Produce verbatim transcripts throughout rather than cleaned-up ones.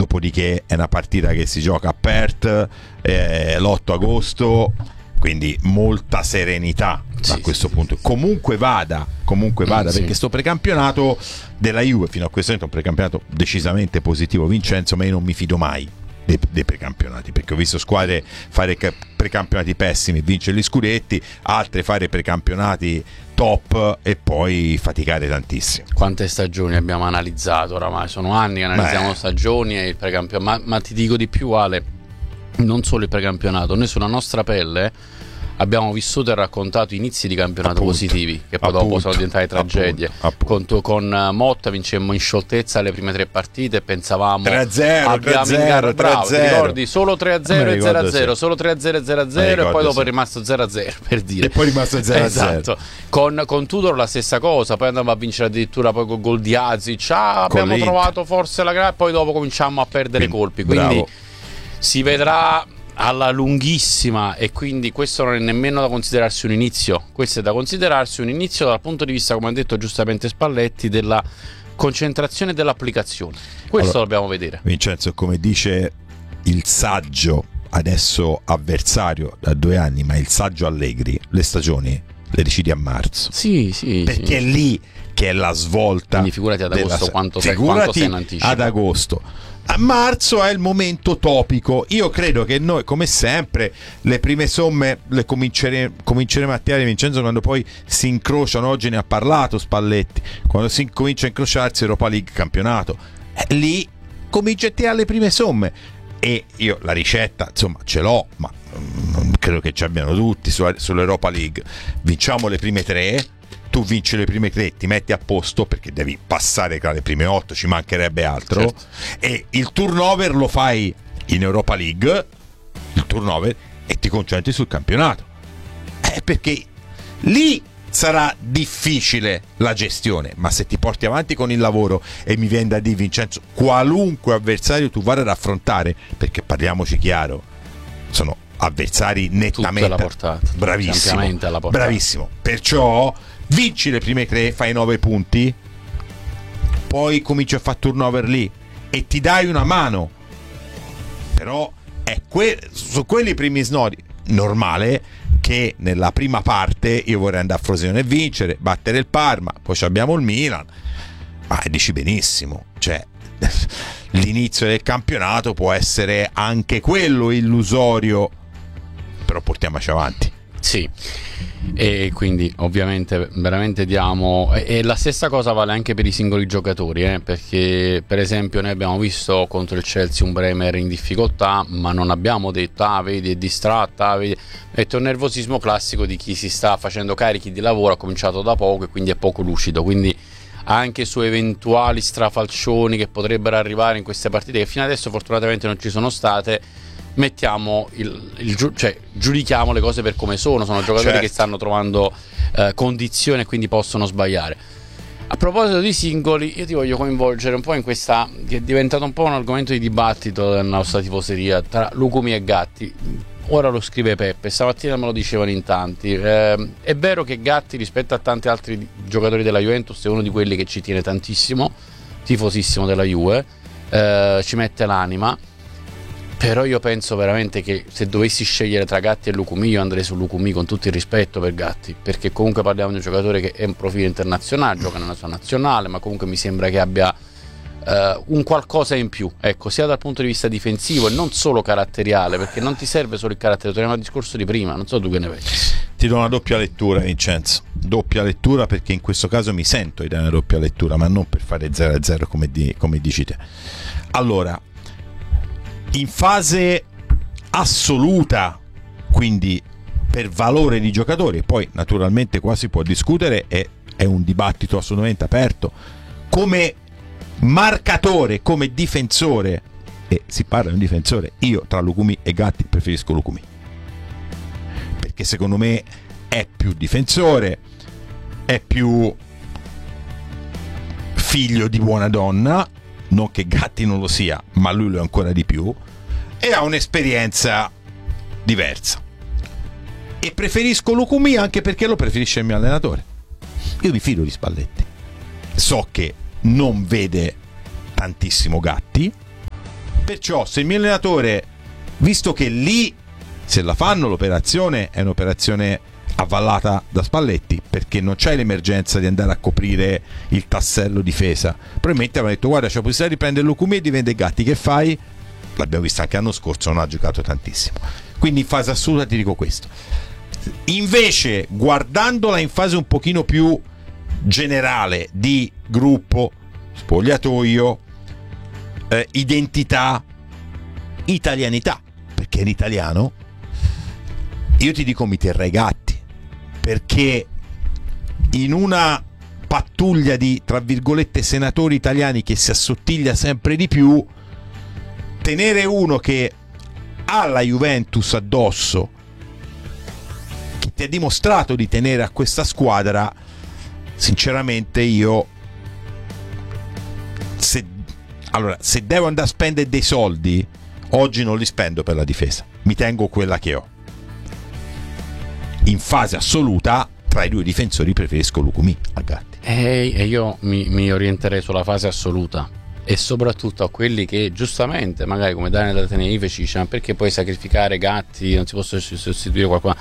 dopodiché è una partita che si gioca a Perth, eh, l'otto agosto, quindi molta serenità da sì, questo sì, punto. sì. Comunque vada, comunque vada, Mm, perché sì. sto precampionato della Juve fino a questo momento è un precampionato decisamente positivo, Vincenzo, ma io non mi fido mai dei, dei precampionati, perché ho visto squadre fare ca- precampionati pessimi e vincere gli scudetti, altre fare precampionati top e poi faticare tantissimo. Quante stagioni abbiamo analizzato oramai? Sono anni che analizziamo Beh. stagioni e il precampionato. Ma, ma ti dico di più, Ale, non solo il precampionato, noi sulla nostra pelle abbiamo vissuto e raccontato inizi di campionato Appunto, positivi, che poi appunto, dopo sono diventate tragedie. appunto, appunto. Con, con uh, Motta vincemmo in scioltezza le prime tre partite e pensavamo tre a zero, abbiamo tre a zero, ingar- bravo, tre a zero. ti ricordi? Solo tre a zero Me e ne zero a ricordo, zero, sì. solo tre a zero e zero a Me zero ne e poi ricordo, dopo sì. è rimasto zero a zero, per dire. E poi è rimasto zero a zero. Esatto. Con, con Tudor la stessa cosa, poi andavamo a vincere addirittura poi col gol di Azic, ah, abbiamo l'Inter. trovato forse la gara, poi dopo cominciamo a perdere Quindi, colpi, quindi bravo. si vedrà alla lunghissima, e quindi questo non è nemmeno da considerarsi un inizio, questo è da considerarsi un inizio dal punto di vista, come ha detto giustamente Spalletti, della concentrazione e dell'applicazione. Questo Allora, dobbiamo vedere. Vincenzo, come dice il saggio adesso avversario da due anni, ma il saggio Allegri, le stagioni le decidi a marzo, Sì, sì, perché sì. è lì che è la svolta. Quindi figurati ad agosto della- quanto sei- figurati quanto sei in anticipo. ad agosto. A marzo è il momento topico. Io credo che noi, come sempre, le prime somme le cominciere- cominceremo a tirare, Vincenzo, quando poi si incrociano. Oggi ne ha parlato Spalletti, quando si comincia a incrociarsi Europa League, campionato, eh, lì comincia a tirare le prime somme. E io la ricetta, insomma, ce l'ho, ma mm, credo che ci abbiano tutti su- sull'Europa League. Vinciamo le prime tre, tu vinci le prime tre, ti metti a posto, perché devi passare tra le prime otto, ci mancherebbe altro. Certo. E il turnover lo fai in Europa League, il turnover, e ti concentri sul campionato, eh, perché lì sarà difficile la gestione. Ma se ti porti avanti con il lavoro, e mi viene da dire, Vincenzo, qualunque avversario tu vada ad affrontare, perché parliamoci chiaro, sono avversari nettamente alla portata. bravissimo, Ampiamente alla portata. bravissimo, perciò vinci le prime tre, fai nove punti, poi cominci a fare turnover lì e ti dai una mano. Però è que- su quelli primi snodi normale che nella prima parte io vorrei andare a Frosinone e vincere, battere il Parma, poi abbiamo il Milan, ma dici benissimo, cioè l'inizio del campionato può essere anche quello illusorio, però portiamoci avanti. Sì, e quindi ovviamente veramente diamo, e, e la stessa cosa vale anche per i singoli giocatori, eh? Perché per esempio noi abbiamo visto contro il Chelsea un Bremer in difficoltà, ma non abbiamo detto ah vedi è distratta, ah, vedi. È un nervosismo classico di chi si sta facendo carichi di lavoro, ha cominciato da poco e quindi è poco lucido, quindi anche su eventuali strafalcioni che potrebbero arrivare in queste partite, che fino adesso fortunatamente non ci sono state, mettiamo il, il giu- cioè giudichiamo le cose per come sono. Sono giocatori Certo. che stanno trovando eh, condizioni e quindi possono sbagliare. A proposito di singoli, io ti voglio coinvolgere un po' in questa, che è diventato un po' un argomento di dibattito della nostra tifoseria, tra Lucumi e Gatti. Ora lo scrive Peppe, stamattina me lo dicevano in tanti. Eh, è vero che Gatti, rispetto a tanti altri giocatori della Juventus, è uno di quelli che ci tiene tantissimo, tifosissimo della Juve, eh, ci mette l'anima. Però io penso veramente che se dovessi scegliere tra Gatti e Lucumi, io andrei su Lucumi, con tutto il rispetto per Gatti, perché comunque parliamo di un giocatore che è un profilo internazionale, gioca nella sua nazionale, ma comunque mi sembra che abbia uh, un qualcosa in più, ecco, sia dal punto di vista difensivo e non solo caratteriale, perché non ti serve solo il carattere, torniamo al discorso di prima, non so tu che ne pensi. Ti do una doppia lettura, Vincenzo, doppia lettura, perché in questo caso mi sento di dare una doppia lettura, ma non per fare zero a zero come, di, come dici te. Allora, in fase assoluta, quindi per valore di giocatori, poi naturalmente qua si può discutere e è un dibattito assolutamente aperto, come marcatore, come difensore, e si parla di un difensore, io tra Lucumi e Gatti preferisco Lucumi, perché secondo me è più difensore, è più figlio di buona donna, non che Gatti non lo sia, ma lui lo è ancora di più, e ha un'esperienza diversa. E preferisco Lucumi anche perché lo preferisce il mio allenatore. Io mi fido di Spalletti, so che non vede tantissimo Gatti, Perciò se il mio allenatore, visto che lì se la fanno l'operazione è un'operazione avvallata da Spalletti, perché non c'è l'emergenza di andare a coprire il tassello difesa, probabilmente avevano detto guarda c'è la possibilità di prendere Lucumi e di vendere Gatti, che fai? L'abbiamo visto anche l'anno scorso, non ha giocato tantissimo, quindi in fase assoluta ti dico questo. Invece guardandola in fase un pochino più generale di gruppo, spogliatoio, eh, identità, italianità, perché in italiano io ti dico mi terrei Gatti, perché in una pattuglia di tra virgolette senatori italiani che si assottiglia sempre di più, tenere uno che ha la Juventus addosso, che ti ha dimostrato di tenere a questa squadra, sinceramente io se, allora, se devo andare a spendere dei soldi oggi non li spendo per la difesa, mi tengo quella che ho. In fase assoluta tra i due difensori preferisco Lucumi a Gatti. E, e io mi, mi orienterei sulla fase assoluta, e soprattutto a quelli che giustamente magari come Daniel da Tenerife ci dice ma perché puoi sacrificare Gatti, non si può sostituire qualcuno.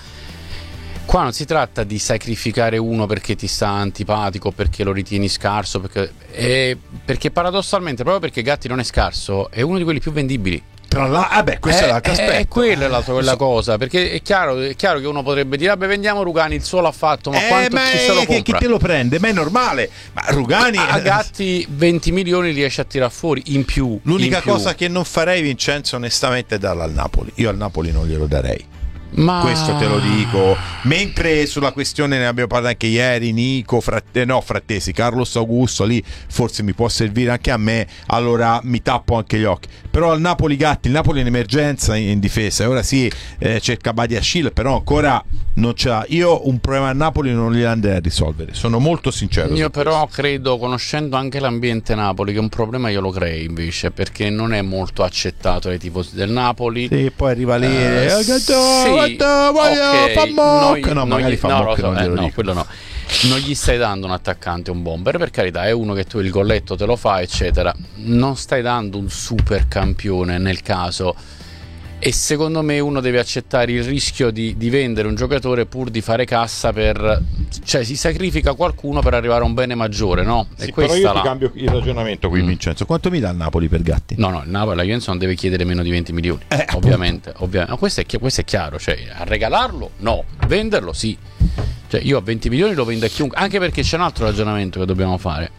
Qua non si tratta di sacrificare uno perché ti sta antipatico, perché lo ritieni scarso, perché, è, perché paradossalmente proprio perché Gatti non è scarso è uno di quelli più vendibili. Tra la... ah beh, questo è, è l'altro aspetto. È quella è l'altra quella so. cosa, perché è chiaro, è chiaro che uno potrebbe dire vabbè vendiamo Rugani, il suo l'ha fatto, ma eh, quanto ma chi se lo che, compra? chi te lo prende? Ma è normale. Ma Rugani a Gatti venti milioni riesce a tirare fuori in più. L'unica in più. cosa che non farei, Vincenzo, onestamente è darla al Napoli. Io al Napoli non glielo darei. Ma... questo te lo dico. Mentre sulla questione ne abbiamo parlato anche ieri, Nico, fratte, no, Frattesi, Carlos Augusto, lì forse mi può servire anche a me, allora mi tappo anche gli occhi. Però al Napoli Gatti, il Napoli è in emergenza in, in difesa, e ora sì, eh, cerca Badi Achille, però ancora non c'ha. Io un problema al Napoli non li andrei a risolvere, sono molto sincero. Io però questo. Credo, conoscendo anche l'ambiente Napoli, che un problema io lo crei invece, perché non è molto accettato dai tifosi del Napoli. Sì, poi arriva lì eh, eh, sì. Okay. fa mock. Noi, no, magari gli, fa no, mock, so, non eh, glielo no, dico. quello no. Non gli stai dando un attaccante, un bomber, per carità, è uno che tu il golletto te lo fa, eccetera. Non stai dando un super campione nel caso. E secondo me uno deve accettare il rischio di, di vendere un giocatore pur di fare cassa, per cioè si sacrifica qualcuno per arrivare a un bene maggiore, no? Sì, e però io la... ti cambio il ragionamento qui, mm. Vincenzo. Quanto mi dà il Napoli per Gatti? No, no, il Napoli, la Juventus non deve chiedere meno di venti milioni, eh, ovviamente, ovviamente. No, questo, è, questo è chiaro, cioè a regalarlo no, a venderlo sì. Cioè io a venti milioni lo vendo a chiunque, anche perché c'è un altro ragionamento che dobbiamo fare.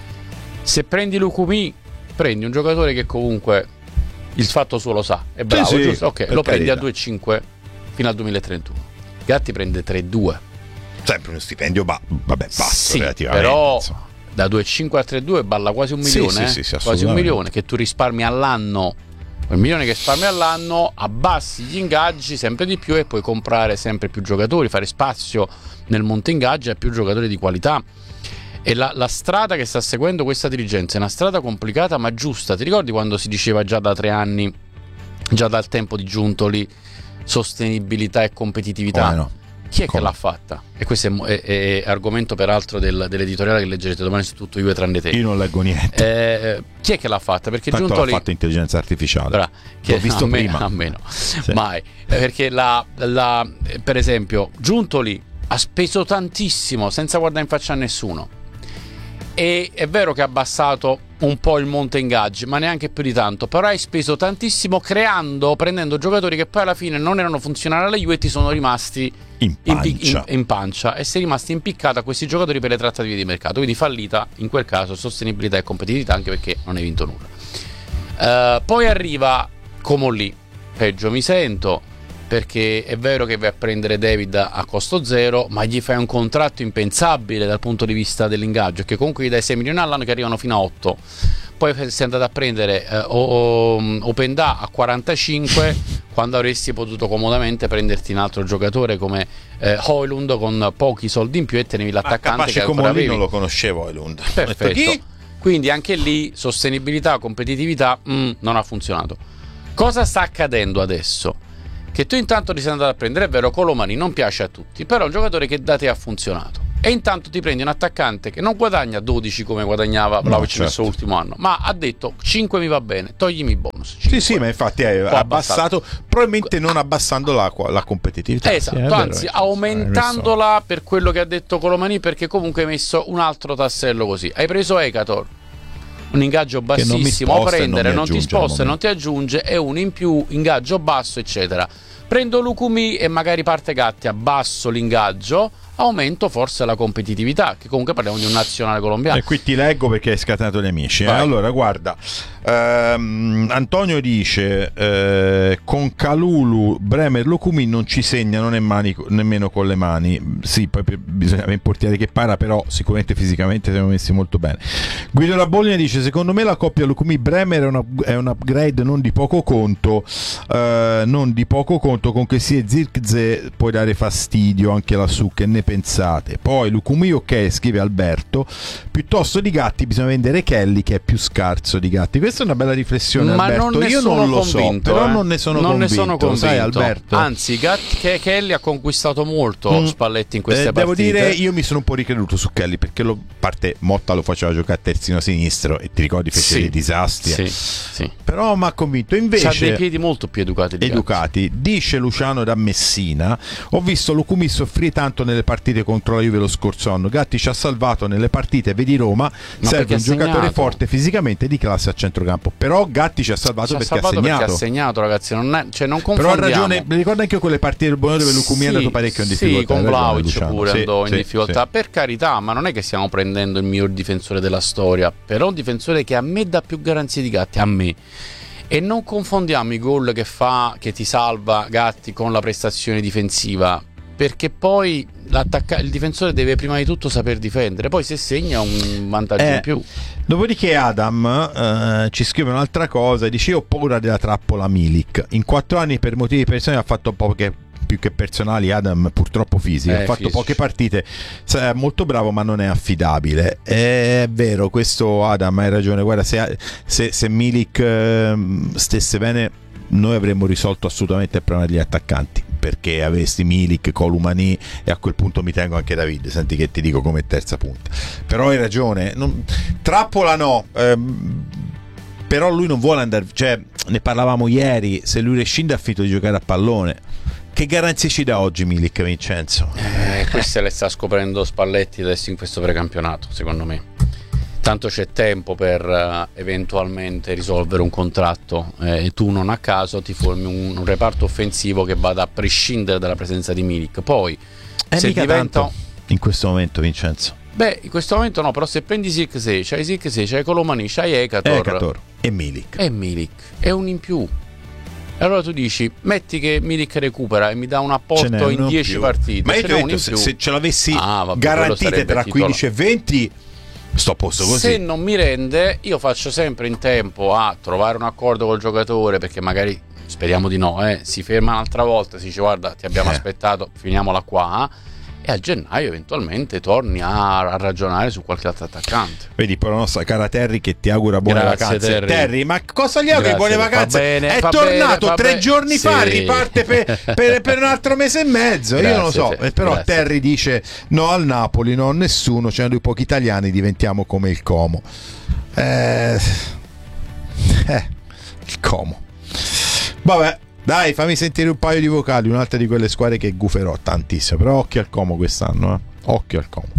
Se prendi Lucumi, prendi un giocatore che comunque il fatto suo lo sa, è bravo, sì, giusto? Ok, lo prendi a due virgola cinque fino al duemilatrentuno. Gatti prende tre virgola due. Sempre uno stipendio, ba- vabbè, basso sì, relativamente. Però insomma. Da due virgola cinque a tre virgola due balla quasi un milione, sì, sì, sì, eh? Quasi un milione che tu risparmi all'anno. Un milione che risparmi all'anno, abbassi gli ingaggi sempre di più e puoi comprare sempre più giocatori, fare spazio nel monte ingaggi a più giocatori di qualità. E la, la strada che sta seguendo questa dirigenza è una strada complicata ma giusta. Ti ricordi quando si diceva già da tre anni, già dal tempo di Giuntoli, sostenibilità e competitività? Come no? Chi è Come? che l'ha fatta? E questo è, è, è argomento peraltro del, dell'editoriale che leggerete domani su Tutto Juve tranne te. Io non leggo niente. Eh, chi è che l'ha fatta? Perché Tanto Giuntoli l'ha fatto intelligenza artificiale. Bra, che l'ho visto a me, prima. A meno, sì. mai. Perché la, la, per esempio Giuntoli ha speso tantissimo senza guardare in faccia a nessuno. E è vero che ha abbassato un po' il monte ingaggi, ma neanche più di tanto. Però hai speso tantissimo creando, prendendo giocatori che poi alla fine non erano funzionali alla Juve e ti sono rimasti in pancia. In, in pancia e sei rimasti impiccato a questi giocatori per le trattative di mercato. Quindi fallita in quel caso sostenibilità e competitività, anche perché non hai vinto nulla. Uh, poi arriva Comolli, peggio mi sento, perché è vero che vai a prendere David a costo zero, ma gli fai un contratto impensabile dal punto di vista dell'ingaggio, che comunque gli dai sei milioni all'anno che arrivano fino a otto. Poi sei andato a prendere eh, Openda a quarantacinque quando avresti potuto comodamente prenderti un altro giocatore come eh, Højlund con pochi soldi in più e tenevi l'attaccante che ancora avevi. Non lo conoscevo Højlund. Perfetto. Quindi anche lì sostenibilità, competitività mm, non ha funzionato. Cosa sta accadendo adesso? Che tu intanto ti sei andato a prendere, è vero, Colomani non piace a tutti, però è un giocatore che da te ha funzionato. E intanto ti prendi un attaccante che non guadagna dodici come guadagnava Vlahovic no, certo. nel suo ultimo anno, ma ha detto cinque mi va bene, toglimi i bonus, cinque. cinque. Sì, sì, ma infatti è abbassato, abbassato, probabilmente non abbassando la, la competitività. Esatto, sì, vero, anzi aumentandola per quello che ha detto Colomani, perché comunque hai messo un altro tassello così. Hai preso Ekator, un ingaggio bassissimo, non prendere, non, non ti sposta, non ti aggiunge, e un in più, ingaggio basso, eccetera. Prendo Lukumi e magari parte Gatti, abbasso l'ingaggio, aumento forse la competitività, che comunque parliamo di un nazionale colombiano. E qui ti leggo perché hai scatenato gli amici. Eh? Allora, guarda, ehm, Antonio dice eh, con Kalulu, Bremer, Lukumi non ci segnano nemmeno, nemmeno con le mani. Sì, poi bisogna avere un portiere che para, però sicuramente fisicamente siamo messi molto bene. Guido Rabolina dice secondo me la coppia Lukumi-Bremer è, una, è un upgrade non di poco conto, eh, non di poco conto, con che sia Zirkzee può dare fastidio anche lassù, che ne pensate? Poi Lukumi ok, scrive Alberto, piuttosto di Gatti bisogna vendere Kelly che è più scarso di Gatti. Questa è una bella riflessione, ma Alberto. non Io non lo convinto, so, però eh? non ne sono non convinto, ne sono convinto. Sai, Alberto? Anzi, Gatti, che Kelly ha conquistato molto mm. Spalletti in queste eh, partite. Devo dire, io mi sono un po' ricreduto su Kelly, perché lo, parte Motta lo faceva giocare a terzino sinistro e ti ricordi fece sì. dei disastri. Sì, sì. Però mi ha convinto. Invece ha dei piedi molto più educati di educati. Gatti. Dice Luciano da Messina: ho visto Lukumi soffrire tanto nelle partite contro la Juve lo scorso anno. Gatti ci ha salvato nelle partite, vedi Roma, ma serve un giocatore segnato. forte fisicamente di classe a centrocampo. Però Gatti ci ha salvato, ci ha perché, salvato ha segnato. perché ha segnato, ragazzi, non è, cioè non però ha ragione, mi ricordo anche quelle partite del Buono dove Lukumi sì, è andato parecchio in difficoltà. Sì, con Vlahovic pure sì, andò sì, in difficoltà, sì. Per carità, ma non è che stiamo prendendo il miglior difensore della storia, però un difensore che a me dà più garanzie di Gatti, a me. E non confondiamo i gol che fa, che ti salva Gatti, con la prestazione difensiva, perché poi il difensore deve prima di tutto saper difendere, poi se segna un vantaggio eh, in più. Dopodiché Adam eh, ci scrive un'altra cosa, dice: io ho paura della trappola Milik. In quattro anni per motivi personali ha fatto poche, più che personali, Adam purtroppo fisiche, eh, ha fatto fisici. poche partite, è molto bravo ma non è affidabile. È vero questo, Adam, hai ragione. Guarda, se, se, se Milik eh, stesse bene, noi avremmo risolto assolutamente il problema degli attaccanti, perché avessi Milik, Colomani e a quel punto mi tengo anche David, senti che ti dico come terza punta. Però hai ragione, non, trappola no, ehm, però lui non vuole andare, cioè ne parlavamo ieri, se lui rescinde ha finito di giocare a pallone. Che garanzie ci dà oggi Milik, Vincenzo? Eh, queste le sta scoprendo Spalletti adesso in questo precampionato, secondo me. Tanto c'è tempo per uh, eventualmente risolvere un contratto eh, e tu non a caso ti formi un, un reparto offensivo che vada a prescindere dalla presenza di Milik. Poi eh, se mica diventa tanto in questo momento, Vincenzo. Beh, in questo momento no, però se prendi Zirkzee, c'hai Zirkzee, c'hai Colomani, c'hai Ekator, Ekator e Milik. E Milik è un in più. E allora tu dici, metti che Milik recupera e mi dà un apporto in dieci partite. Ma io ti ho un detto, se, se ce l'avessi ah, vabbè, garantite tra quindici e venti, sto a posto così. Se non mi rende, io faccio sempre in tempo a trovare un accordo col giocatore, perché magari, speriamo di no, eh, si ferma un'altra volta, si dice guarda ti abbiamo eh. aspettato, finiamola qua, e a gennaio eventualmente torni a, a ragionare su qualche altro attaccante. Vedi poi la nostra cara Terry che ti augura buone Grazie, vacanze. Terry. Terry, ma cosa gli auguri buone vacanze? Bene, è tornato bene, tre bene. giorni sì. fa, riparte per, per, per un altro mese e mezzo. Grazie, io non lo so, te. però Grazie. Terry dice no al Napoli, no a nessuno, c'è due pochi italiani, diventiamo come il Como. Eh, eh il Como. Vabbè. Dai, fammi sentire un paio di vocali, un'altra di quelle squadre che guferò tantissimo. Però occhio al Como quest'anno, eh. Occhio al Como.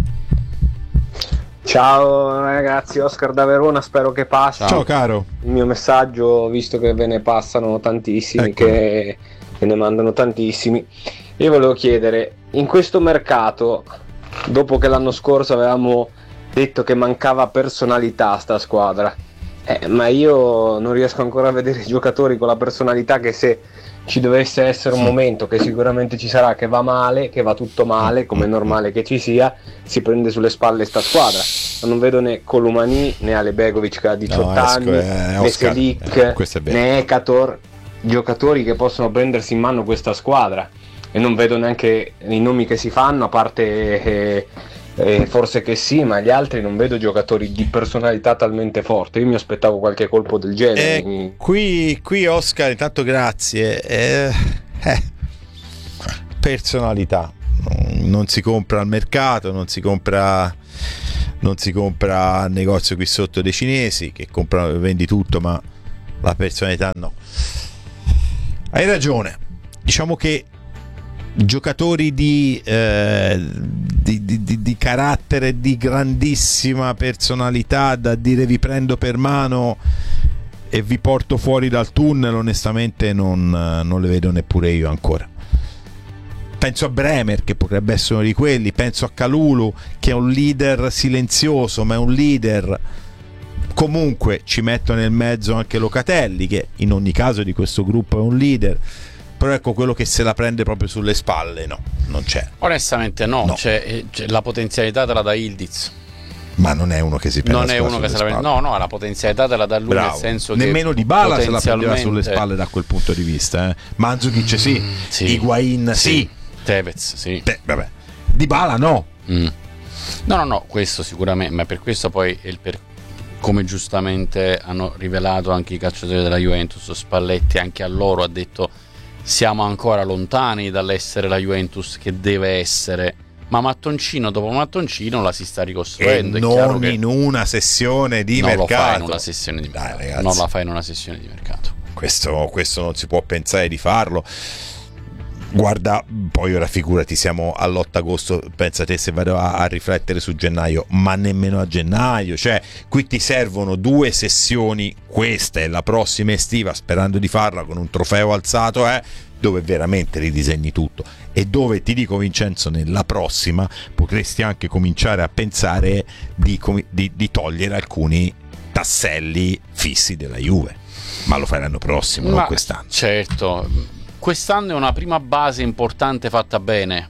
Ciao ragazzi, Oscar da Verona, spero che passi. Ciao, Ciao caro. Il mio messaggio, visto che ve ne passano tantissimi, ecco. che ve ne mandano tantissimi, io volevo chiedere, in questo mercato, dopo che l'anno scorso avevamo detto che mancava personalità a sta squadra, Eh, ma io non riesco ancora a vedere giocatori con la personalità che, se ci dovesse essere un momento, che sicuramente ci sarà, che va male, che va tutto male, come è normale che ci sia, si prende sulle spalle sta squadra. Ma non vedo né Colomani né Alebegovic che ha diciotto no, anni, eh, né Oscar, Selic, eh, né Ekator, giocatori che possono prendersi in mano questa squadra, e non vedo neanche i nomi che si fanno, a parte eh, Eh, forse che sì, ma gli altri non vedo giocatori di personalità talmente forte. Io mi aspettavo qualche colpo del genere. Eh, qui, qui Oscar, intanto grazie. Eh, eh, personalità non si compra al mercato, non si compra, non si compra al negozio qui sotto dei cinesi che comprano, vendi tutto, ma la personalità no. Hai ragione, diciamo che giocatori di, eh, di, di, di, di carattere, di grandissima personalità, da dire vi prendo per mano e vi porto fuori dal tunnel, onestamente non, non le vedo neppure io ancora. Penso a Bremer, che potrebbe essere uno di quelli, penso a Kalulu, che è un leader silenzioso ma è un leader. Comunque ci metto nel mezzo anche Locatelli, che in ogni caso di questo gruppo è un leader, però ecco, quello che se la prende proprio sulle spalle no, non c'è. Onestamente no, no. C'è, c'è la potenzialità te la dà Ildiz, ma non è uno che si prende non è uno che se la prende, no no, la potenzialità te la dà lui. Bravo. Nel senso nemmeno che Dybala se la potenzialmente... prendeva sulle spalle da quel punto di vista, eh. Mandzukic sì, mm, sì. Higuain sì, sì. Tevez sì. Beh, vabbè. Dybala no. Mm. No no no, questo sicuramente, ma per questo poi è il per... come giustamente hanno rivelato anche i calciatori della Juventus, Spalletti anche a loro ha detto siamo ancora lontani dall'essere la Juventus che deve essere, ma mattoncino dopo mattoncino la si sta ricostruendo. E è non che in una sessione di non mercato. Lo fai in una sessione di mercato. Dai, ragazzi. Non la fai in una sessione di mercato. Questo, questo non si può pensare di farlo. Guarda, poi ora figurati, siamo all'otto agosto, pensa te se vado a, a riflettere su gennaio, ma nemmeno a gennaio, cioè qui ti servono due sessioni, questa e la prossima estiva, sperando di farla con un trofeo alzato, eh, dove veramente ridisegni tutto e dove, ti dico Vincenzo, nella prossima potresti anche cominciare a pensare di, di, di togliere alcuni tasselli fissi della Juve, ma lo fai l'anno prossimo, ma non quest'anno. Certo. Quest'anno è una prima base importante fatta bene,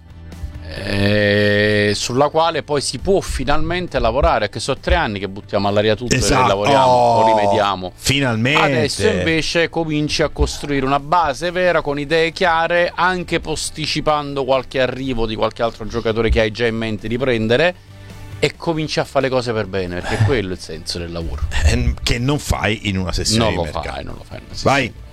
eh, sulla quale poi si può finalmente lavorare, che sono tre anni che buttiamo all'aria tutto, esatto. E lavoriamo oh, o rimediamo. Finalmente. Adesso invece cominci a costruire una base vera con idee chiare, anche posticipando qualche arrivo di qualche altro giocatore che hai già in mente di prendere, e cominci a fare le cose per bene, perché è quello il senso del lavoro. Eh, che non fai in una sessione non di lo mercato. Fai, non lo fai in una sessione. Vai.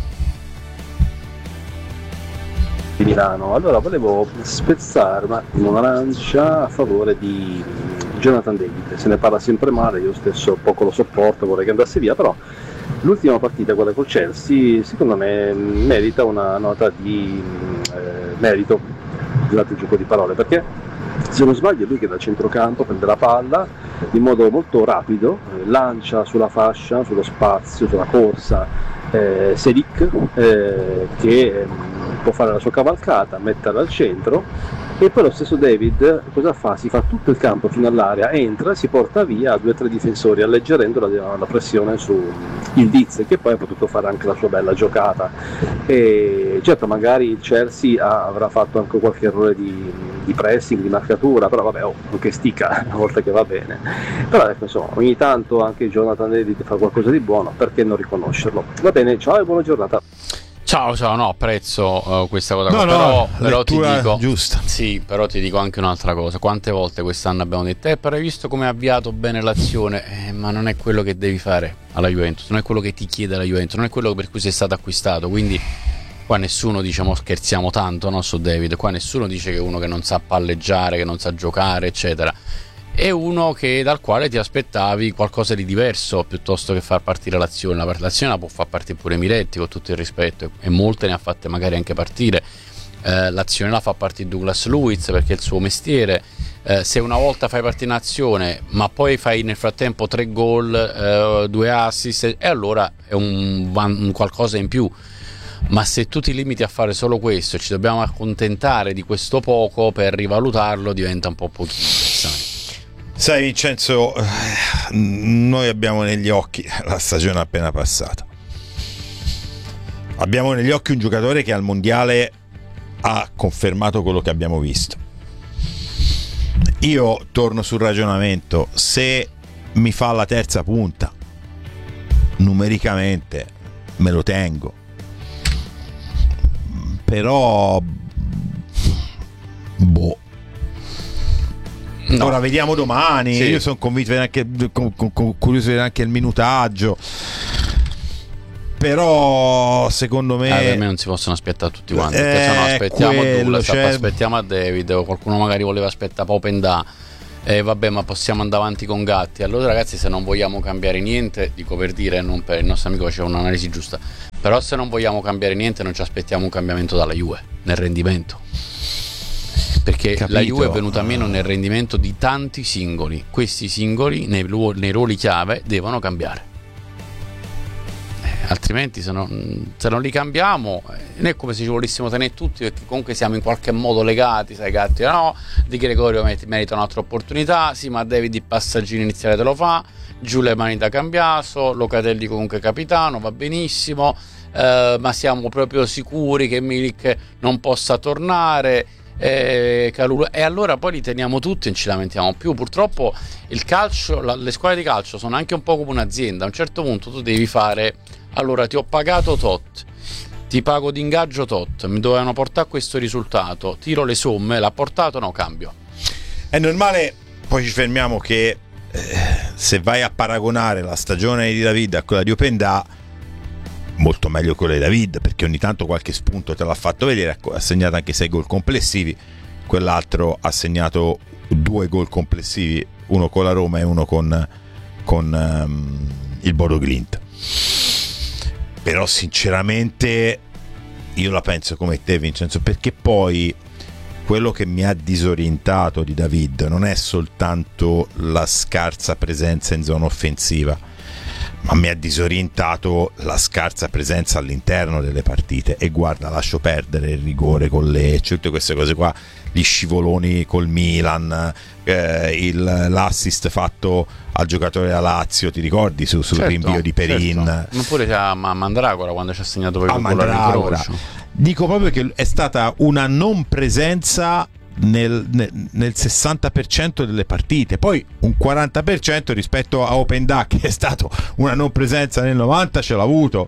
Di Milano. Allora volevo spezzare un attimo una lancia a favore di Jonathan David. Se ne parla sempre male, io stesso poco lo sopporto, vorrei che andasse via, però l'ultima partita, quella col Chelsea, secondo me merita una nota di eh, merito, scusate il gioco di parole, perché se non sbaglio è lui che da centrocampo prende la palla in modo molto rapido, eh, lancia sulla fascia, sullo spazio, sulla corsa, eh, Selic, eh, che eh, può fare la sua cavalcata, metterla al centro, e poi lo stesso David cosa fa? Si fa tutto il campo fino all'area, entra e si porta via due o tre difensori, alleggerendo la, la pressione su Ildiz, che poi ha potuto fare anche la sua bella giocata. E certo, magari il Chelsea ha, avrà fatto anche qualche errore di, di pressing, di marcatura, però vabbè, oh, anche stica una volta che va bene. Però ecco, insomma, ogni tanto anche Jonathan David fa qualcosa di buono, perché non riconoscerlo? Va bene, ciao e buona giornata. Ciao, ciao, no, apprezzo uh, questa cosa, no, però, no, però ti dico giusta. Sì, però ti dico anche un'altra cosa. Quante volte quest'anno abbiamo detto eh, però hai visto come ha avviato bene l'azione, eh, ma non è quello che devi fare alla Juventus, non è quello che ti chiede la Juventus, non è quello per cui sei stato acquistato, quindi qua nessuno, diciamo, scherziamo tanto, no, su David, qua nessuno dice che è uno che non sa palleggiare, che non sa giocare, eccetera. È uno che, dal quale ti aspettavi qualcosa di diverso piuttosto che far partire l'azione. La l'azione la può far partire pure Miretti, con tutto il rispetto, e molte ne ha fatte magari anche partire. Eh, l'azione la fa partire Douglas Luiz perché è il suo mestiere. Eh, se una volta fai partire in azione ma poi fai nel frattempo tre gol, eh, due assist, e allora è un, un qualcosa in più. Ma se tu ti limiti a fare solo questo e ci dobbiamo accontentare di questo poco per rivalutarlo, diventa un po' pochino. Sai Vincenzo, noi abbiamo negli occhi la stagione appena passata, abbiamo negli occhi un giocatore che al mondiale ha confermato quello che abbiamo visto. Io torno sul ragionamento: se mi fa la terza punta numericamente me lo tengo, però boh. No. Ora vediamo domani, sì. Io sono convinto anche, con, con, con, curioso di vedere anche il minutaggio, però secondo me eh, per me non si possono aspettare tutti quanti, eh, perché se no aspettiamo quello, Douglas, cioè... aspettiamo a David, o qualcuno magari voleva aspettare Popenda, eh, vabbè, ma possiamo andare avanti con Gatti. Allora ragazzi, se non vogliamo cambiare niente, dico per dire, non per il nostro amico c'è un'analisi giusta, però se non vogliamo cambiare niente non ci aspettiamo un cambiamento dalla Juve nel rendimento, perché Capito. la Juve è venuta meno nel rendimento di tanti singoli. Questi singoli nei, nei ruoli chiave devono cambiare, altrimenti se non, se non li cambiamo non è come se ci volessimo tenere tutti, perché comunque siamo in qualche modo legati, sai. Gatti no, Di Gregorio merita un'altra opportunità, sì, ma David il passaggino iniziale te lo fa, giù le mani da Cambiaso, Locatelli comunque capitano, va benissimo, eh, ma siamo proprio sicuri che Milik non possa tornare, eh, Calulu, e allora poi li teniamo tutti e non ci lamentiamo più. Purtroppo il calcio, la, le squadre di calcio sono anche un po' come un'azienda. A un certo punto tu devi fare: allora ti ho pagato tot, ti pago di ingaggio tot, mi dovevano portare questo risultato, tiro le somme, l'ha portato, no, cambio. È normale. Poi ci fermiamo che eh, se vai a paragonare la stagione di David a quella di Openda, molto meglio quella di David, perché ogni tanto qualche spunto te l'ha fatto vedere. Ha segnato anche sei gol complessivi, quell'altro ha segnato due gol complessivi, uno con la Roma e uno con, con um, il Bodo Glimt. Però sinceramente io la penso come te, Vincenzo, perché poi quello che mi ha disorientato di David non è soltanto la scarsa presenza in zona offensiva, ma mi ha disorientato la scarsa presenza all'interno delle partite. E guarda, lascio perdere il rigore con Lecce, tutte queste cose qua, gli scivoloni col Milan, eh, il, l'assist fatto al giocatore della Lazio, ti ricordi, su, sul certo, rinvio di Perin, certo. Ma pure a Mandragora quando ci ha segnato per il Mandragora. Dico proprio che è stata una non presenza Nel, nel, nel sessanta per cento delle partite, poi un quaranta per cento rispetto a Openda, che è stato una non presenza nel novanta, ce l'ha avuto.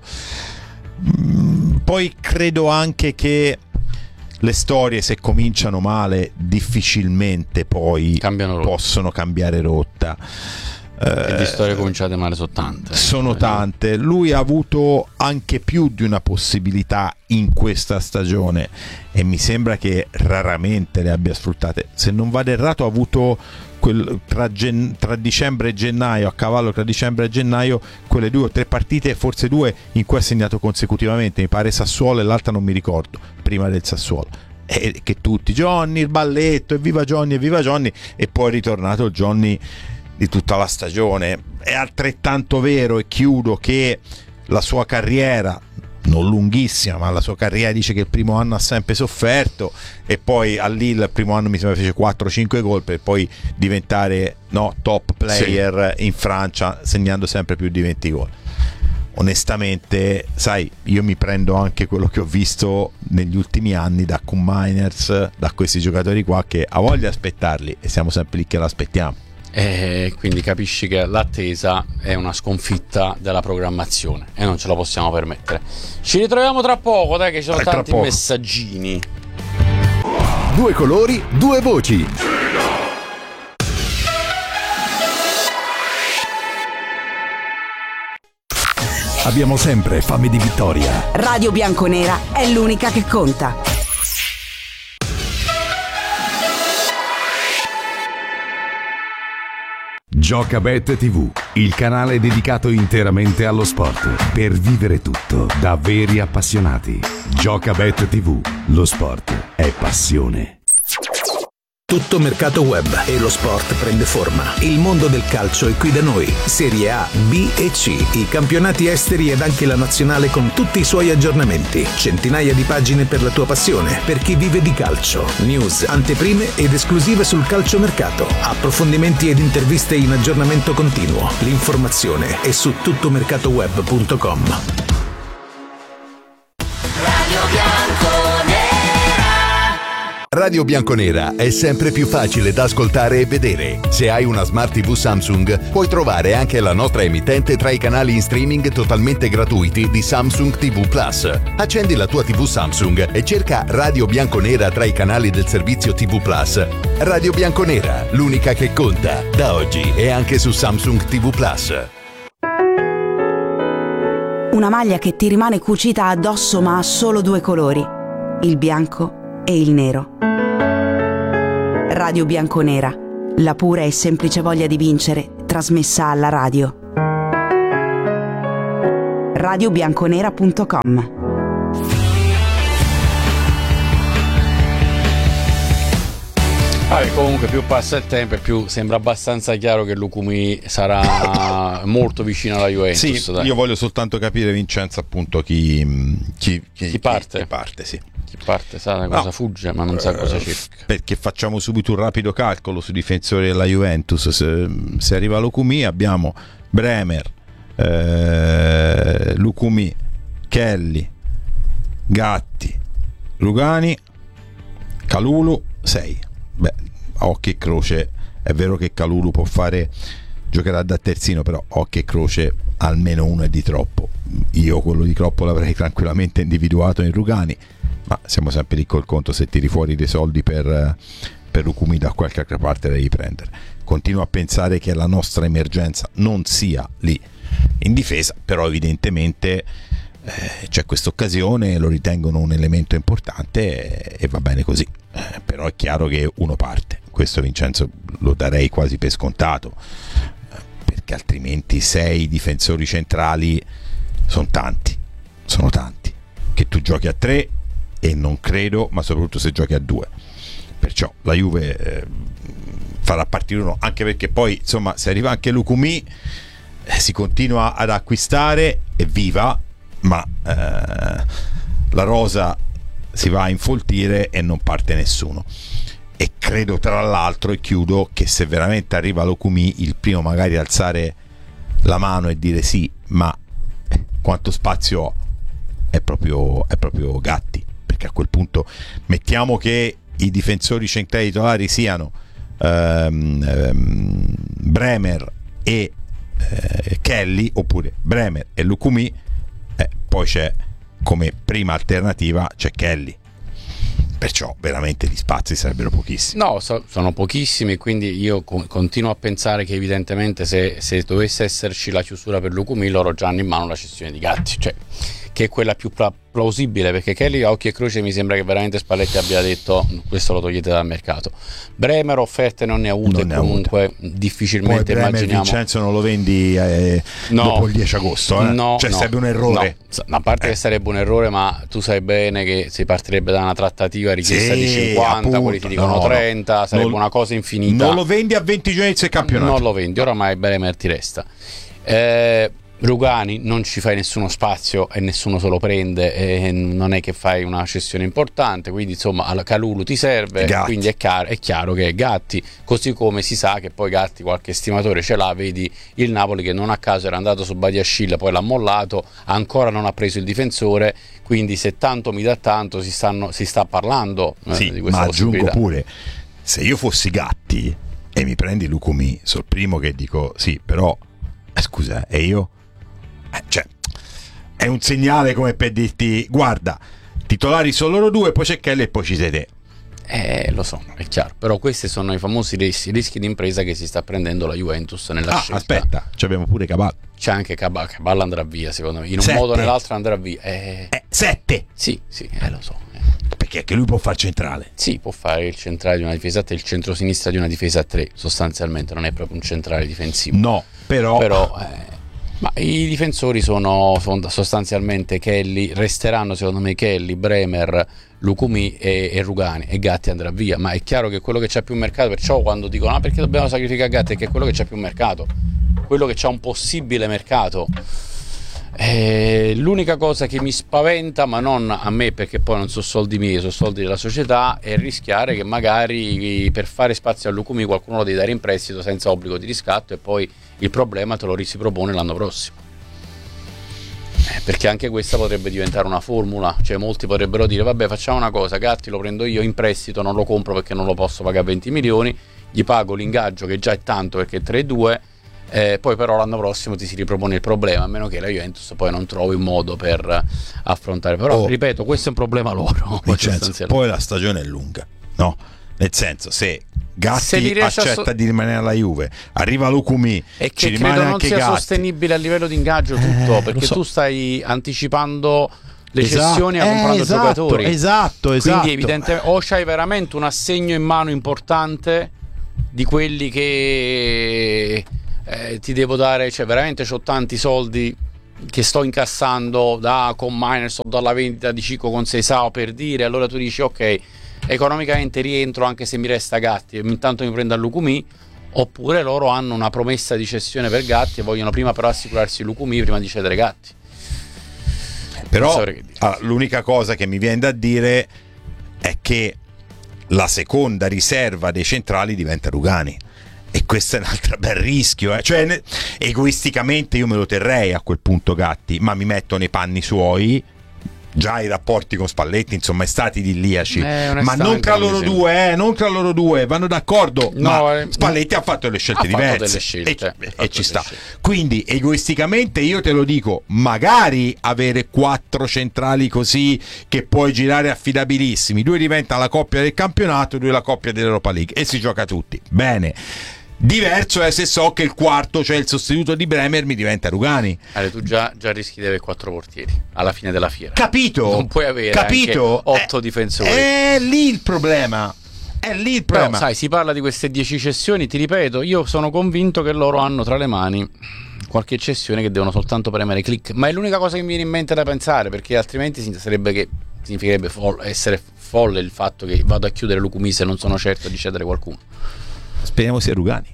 Mm, poi credo anche che le storie, se cominciano male, difficilmente poi cambiano rotta. Possono cambiare rotta. E di storie cominciate male sono tante. Sono tante. Lui ha avuto anche più di una possibilità in questa stagione e mi sembra che raramente le abbia sfruttate. Se non vado errato, ha avuto quel, tra, gen, tra dicembre e gennaio, a cavallo tra dicembre e gennaio, quelle due o tre partite, forse due, in cui ha segnato consecutivamente. Mi pare Sassuolo e l'altra non mi ricordo, prima del Sassuolo. E che tutti, Johnny, il balletto, evviva Johnny, evviva Johnny, e poi è ritornato Johnny di tutta la stagione. È altrettanto vero, e chiudo, che la sua carriera, non lunghissima, ma la sua carriera, dice che il primo anno ha sempre sofferto, e poi a Lille il primo anno mi sembra fece quattro cinque gol per poi diventare no, top player sì. in Francia, segnando sempre più di venti gol. Onestamente, sai, io mi prendo anche quello che ho visto negli ultimi anni da Koeman Miners, da questi giocatori qua, che ha voglia di aspettarli e siamo sempre lì che l'aspettiamo. E quindi capisci che l'attesa è una sconfitta della programmazione e non ce la possiamo permettere. Ci ritroviamo tra poco, dai, che ci sono eh, tanti messaggini. Due colori, due voci. Abbiamo sempre fame di vittoria. Radio Bianconera è l'unica che conta. Giocabet tivù, il canale dedicato interamente allo sport, per vivere tutto da veri appassionati. Giocabet tivù, lo sport è passione. Tutto mercato web e lo sport prende forma. Il mondo del calcio è qui da noi. Serie A, B e C, i campionati esteri ed anche la nazionale con tutti i suoi aggiornamenti. Centinaia di pagine per la tua passione, per chi vive di calcio. News, anteprime ed esclusive sul calciomercato. Approfondimenti ed interviste in aggiornamento continuo. L'informazione è su tuttomercatoweb punto com. Radio Bianconera è sempre più facile da ascoltare e vedere. Se hai una Smart tivù Samsung, puoi trovare anche la nostra emittente tra i canali in streaming totalmente gratuiti di Samsung tivù Plus. Accendi la tua tivù Samsung e cerca Radio Bianconera tra i canali del servizio tivù Plus. Radio Bianconera, l'unica che conta, da oggi e anche su Samsung tivù Plus. Una maglia che ti rimane cucita addosso ma ha solo due colori, il bianco e il nero. Radio Bianconera, La pura e semplice voglia di vincere, trasmessa alla radio. radio bianconera punto com. Ah, comunque più passa il tempo e più sembra abbastanza chiaro che Lukumi sarà molto vicino alla Juventus. Sì, dai. io voglio soltanto capire, Vincenzo, appunto chi, chi, chi, Chi parte? Chi parte, sì. Chi parte sa cosa No. fugge, ma non sa cosa cerca. Perché facciamo subito un rapido calcolo sui difensori della Juventus. Se, se arriva Lukumi abbiamo Bremer, eh, Lukumi, Kelly, Gatti, Rugani, Kalulu, sei. Beh, a occhio e croce è vero che Kalulu può fare, giocherà da terzino, però occhio e croce almeno uno è di troppo. Io quello di troppo l'avrei tranquillamente individuato in Rugani, ma siamo sempre lì col conto, se tiri fuori dei soldi per, per Lukumi da qualche altra parte devi prendere. Continuo a pensare che la nostra emergenza non sia lì in difesa, però evidentemente eh, c'è questa occasione, lo ritengono un elemento importante e, e va bene così. Eh, però è chiaro che uno parte, questo Vincenzo lo darei quasi per scontato, eh, perché altrimenti sei difensori centrali sono tanti, sono tanti, che tu giochi a tre e non credo, ma soprattutto se giochi a due, perciò la Juve eh, farà partire uno, anche perché poi insomma se arriva anche Lukumi eh, si continua ad acquistare, evviva, ma eh, la rosa si va a infoltire e non parte nessuno. E credo tra l'altro, e chiudo, che se veramente arriva Lukumi, il primo magari alzare la mano e dire sì, ma quanto spazio ho, è proprio, è proprio Gatti, perché a quel punto mettiamo che i difensori centrali titolari siano ehm, ehm, Bremer e eh, Kelly, oppure Bremer e Lukumi, eh, poi c'è come prima alternativa c'è Kelly, perciò veramente gli spazi sarebbero pochissimi. No, so, sono pochissimi, quindi io co- continuo a pensare che evidentemente se, se dovesse esserci la chiusura per Lukumi, loro già hanno in mano la cessione di Gatti, cioè che è quella più pla- plausibile, perché Kelly a occhio e croce mi sembra che veramente Spalletti abbia detto questo lo togliete dal mercato. Bremer offerte non ne ha avute, Non ne ha comunque avute. difficilmente Poi Bremer, immaginiamo. Vincenzo, non lo vendi eh, No. dopo il dieci agosto, eh? No, cioè no, sarebbe un errore. no. A parte Eh. che sarebbe un errore, ma tu sai bene che si partirebbe da una trattativa richiesta Sì, di cinquanta, appunto. quelli ti dicono No, no. trenta, sarebbe Non- una cosa infinita. Non lo vendi a venti giorni del campionato. Non lo vendi, oramai Bremer ti resta. Eh, Rugani non ci fai nessuno spazio e nessuno se lo prende, e non è che fai una cessione importante, quindi insomma al Kalulu ti serve, Gatti. quindi è chiaro, è chiaro che è Gatti, così come si sa che poi Gatti qualche estimatore ce l'ha, vedi il Napoli che non a caso era andato su Badiashile, poi l'ha mollato, ancora non ha preso il difensore, quindi se tanto mi dà tanto si, stanno, si sta parlando eh, Sì, di questa ma aggiungo possibilità. pure, se io fossi Gatti e mi prendi Lukumi, sono il primo che dico sì, però eh, scusa, e io? Eh, cioè, è un segnale come per dirti guarda, titolari sono loro due, poi c'è Kelly e poi ci sei te. Eh, lo so, è chiaro, però questi sono i famosi rischi, rischi di impresa che si sta prendendo la Juventus nella Ah, scelta. aspetta, ci abbiamo pure Cavallo. C'è anche Caballa, Caballa andrà via, secondo me, in un Sette. modo o nell'altro andrà via. Eh, Eh, sette, sì, sì, eh, lo so. eh. perché anche lui può far centrale. Sì, può fare il centrale di una difesa a tre, il centro-sinistra di una difesa a tre, sostanzialmente non è proprio un centrale difensivo. No, però, Però eh, ma i difensori sono, sono sostanzialmente Kelly, resteranno secondo me Kelly, Bremer, Lukumi e, e Rugani, e Gatti andrà via, ma è chiaro che quello che c'ha più mercato, perciò quando dicono ah, perché dobbiamo sacrificare Gatti, è che è quello che c'ha più mercato, quello che c'ha un possibile mercato. Eh, l'unica cosa che mi spaventa, ma non a me perché poi non sono soldi miei, sono soldi della società, è rischiare che magari per fare spazio a Lukumi qualcuno lo devi dare in prestito senza obbligo di riscatto e poi il problema te lo si propone l'anno prossimo, eh, perché anche questa potrebbe diventare una formula, cioè molti potrebbero dire vabbè facciamo una cosa, Gatti lo prendo io in prestito, non lo compro perché non lo posso pagare venti milioni, gli pago l'ingaggio che già è tanto perché è tre e due, Eh, poi però l'anno prossimo ti si ripropone il problema, a meno che la Juventus poi non trovi un modo per affrontare, però Oh. ripeto, questo è un problema loro. Vincenzo, sostanzialmente. poi la stagione è lunga, no? Nel senso, se Gatti Se li riesce a accetta so- di rimanere alla Juve, arriva Lukumi, E ci che rimane credo non anche sia Gatti. sostenibile a livello di ingaggio tutto, Eh, perché lo so. tu stai anticipando le Esatto, cessioni a eh, comprando esatto, giocatori. Esatto, esatto. Quindi evidentemente o c'hai veramente un assegno in mano importante di quelli che eh, ti devo dare, cioè veramente c'ho tanti soldi che sto incassando da con miners o dalla vendita di Cicco con Seisao, per dire, allora tu dici ok, economicamente rientro anche se mi resta Gatti e intanto mi prendo a Lucumí. Oppure loro hanno una promessa di cessione per Gatti e vogliono prima però assicurarsi Lucumí prima di cedere Gatti. Però ah, l'unica cosa che mi viene da dire è che la seconda riserva dei centrali diventa Rugani, e questo è un altro bel rischio, eh. Cioè ne- egoisticamente io me lo terrei a quel punto Gatti, ma mi metto nei panni suoi. Già i rapporti con Spalletti insomma è stati idilliaci, eh, ma non tra loro due, eh, non tra loro due, vanno d'accordo, no, ma eh, Spalletti ha fatto delle scelte ha fatto diverse delle scelte, e, fatto e ci sta scelte. Quindi egoisticamente io te lo dico, magari avere quattro centrali così che puoi girare affidabilissimi, due diventa la coppia del campionato, due la coppia dell'Europa League e si gioca tutti bene. Diverso è se so che il quarto, cioè il sostituto di Bremer, mi diventa Rugani. Allora, tu già, già rischi di avere quattro portieri alla fine della fiera. Capito? Non puoi avere Capito? anche otto difensori. È lì il problema. È lì il problema. Però, sai, si parla di queste dieci cessioni, ti ripeto, io sono convinto che loro hanno tra le mani qualche cessione che devono soltanto premere click. Ma è l'unica cosa che mi viene in mente da pensare, perché altrimenti sarebbe che significherebbe fo- essere folle il fatto che vado a chiudere Lucumí se non sono certo di cedere qualcuno. Speriamo sia Rugani.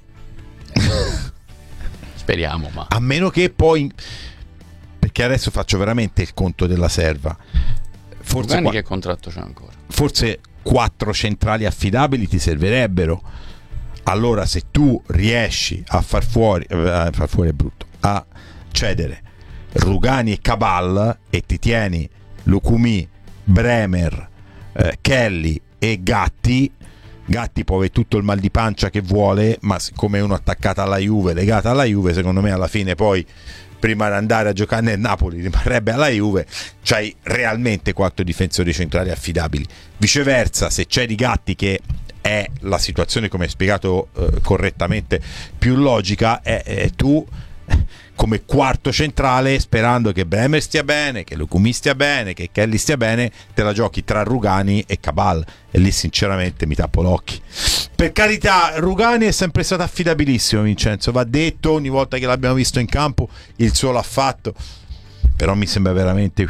Speriamo, ma a meno che poi, perché adesso faccio veramente il conto della serva, forse Rugani qua, che contratto c'è ancora? Forse quattro centrali affidabili ti servirebbero. Allora se tu riesci a far fuori a far fuori è brutto, a cedere Rugani e Cabal e ti tieni Lucumí, Bremer, eh, Kelly e Gatti. Gatti può avere tutto il mal di pancia che vuole, ma siccome è uno attaccato alla Juve, legato alla Juve, secondo me alla fine poi prima di andare a giocare nel Napoli rimarrebbe alla Juve. C'hai realmente quattro difensori centrali affidabili. Viceversa, se c'è di Gatti, che è la situazione, come hai spiegato eh, correttamente, più logica, è, è tu come quarto centrale, sperando che Bremer stia bene, che Lucumí stia bene, che Kelly stia bene, te la giochi tra Rugani e Cabal, e lì sinceramente mi tappo l'occhio. Per carità, Rugani è sempre stato affidabilissimo, Vincenzo, va detto, ogni volta che l'abbiamo visto in campo il suo l'ha fatto, però mi sembra veramente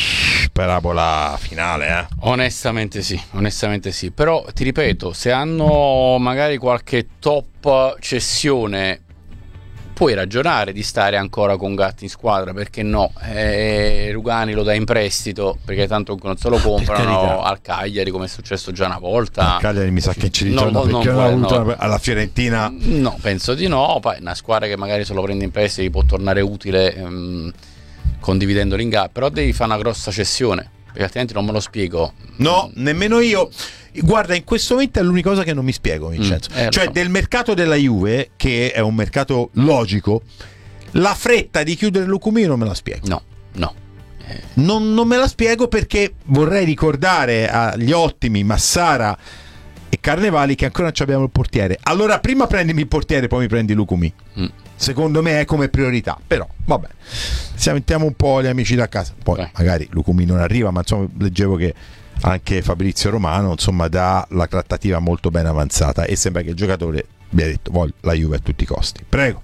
parabola finale, eh? Onestamente sì, onestamente sì, però ti ripeto, se hanno magari qualche top cessione puoi ragionare di stare ancora con Gatti in squadra, perché no? Eh, Rugani lo dai in prestito, perché tanto non se lo comprano al Cagliari, come è successo già una volta. Al Cagliari mi sa che ci ritorna, no, no, perché non non ha vuole, avuto no. alla Fiorentina. No, penso di no. Poi una squadra che magari se lo prende in prestito può tornare utile ehm, condividendo l'ingresso, però devi fare una grossa cessione, perché altrimenti non me lo spiego. No, nemmeno io. Guarda, in questo momento è l'unica cosa che non mi spiego, Vincenzo. Mm, eh, cioè, so. del mercato della Juve, che è un mercato logico, la fretta di chiudere Lucumí non me la spiego. No, no. Eh. Non, non me la spiego, perché vorrei ricordare agli ottimi Massara e Carnevali che ancora non abbiamo il portiere. Allora, prima prendimi il portiere, poi mi prendi Lucumí. Mm. Secondo me è come priorità. Però, vabbè, sentiamo un po' gli amici da casa. Poi, eh. magari Lucumí non arriva, ma insomma, leggevo che anche Fabrizio Romano insomma dà la trattativa molto ben avanzata, e sembra che il giocatore abbia detto voglio la Juve a tutti i costi. Prego.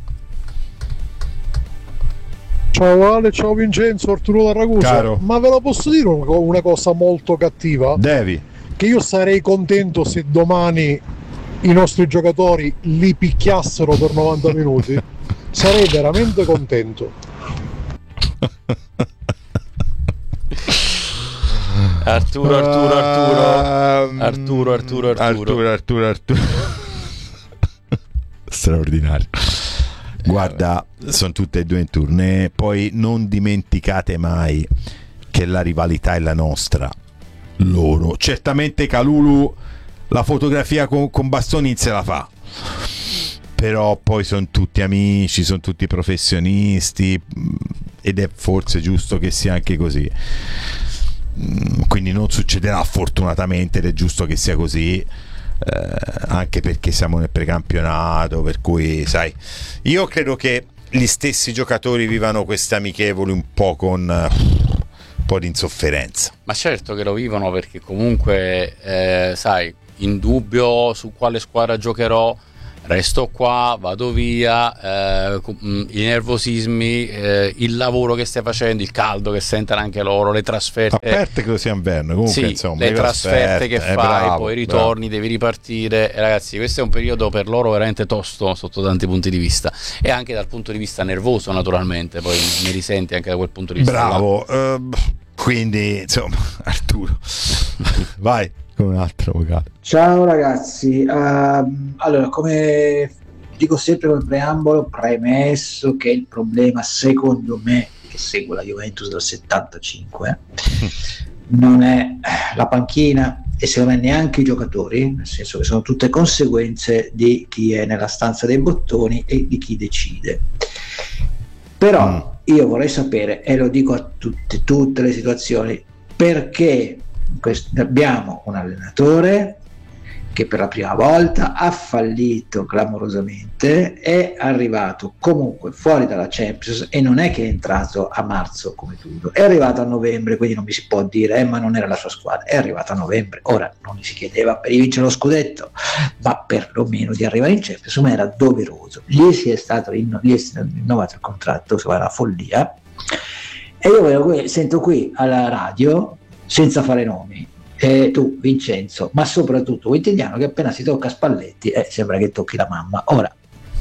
Ciao Ale, ciao Vincenzo, Arturo da Ragusa. Caro. Ma ve lo posso dire una cosa molto cattiva? Devi. Che io sarei contento se domani i nostri giocatori li picchiassero per novanta minuti. Sarei veramente contento. Arturo, Arturo, Arturo, Arturo, Arturo, Arturo, Arturo, Arturo. Straordinario. Guarda, sono tutte e due in tournée. Poi non dimenticate mai che la rivalità è la nostra. Loro, certamente Kalulu la fotografia con, con Bastoni se la fa, però poi sono tutti amici, sono tutti professionisti, ed è forse giusto che sia anche così. Quindi non succederà fortunatamente, ed è giusto che sia così, eh, anche perché siamo nel precampionato, per cui sai, io credo che gli stessi giocatori vivano queste amichevoli un po' con uh, un po' di insofferenza. Ma certo che lo vivono, perché comunque eh, sai, in dubbio su quale squadra giocherò, resto qua, vado via, eh, i nervosismi, eh, il lavoro che stai facendo, il caldo che sentono anche loro, le trasferte. Aperte che sia inverno, comunque sì, insomma, le trasferte che fai, bravo, poi ritorni, bravo. Devi ripartire. E ragazzi, questo è un periodo per loro veramente tosto sotto tanti punti di vista, e anche dal punto di vista nervoso, naturalmente, poi ne risenti anche da quel punto di vista. Bravo, uh, quindi insomma, Arturo, vai. Un altro vocale. Ciao ragazzi, uh, allora, come dico sempre col preambolo, premesso che il problema, secondo me, che seguo la Juventus dal settantacinque, non è la panchina e secondo me neanche i giocatori, nel senso che sono tutte conseguenze di chi è nella stanza dei bottoni e di chi decide. Però mm. io vorrei sapere, e lo dico a tutte, tutte le situazioni, perché abbiamo un allenatore che per la prima volta ha fallito clamorosamente, è arrivato comunque fuori dalla Champions e non è che è entrato a marzo come tutto, è arrivato a novembre, quindi non mi si può dire eh, ma non era la sua squadra, è arrivato a novembre. Ora non gli si chiedeva per vincere lo scudetto, ma perlomeno di arrivare in Champions, ma era doveroso. Gli si è stato rinno- gli è stato rinnovato il contratto, che era una follia, e io sento qui alla radio, senza fare nomi, eh, tu Vincenzo, ma soprattutto Quintiliano, che appena si tocca Spalletti eh, sembra che tocchi la mamma. Ora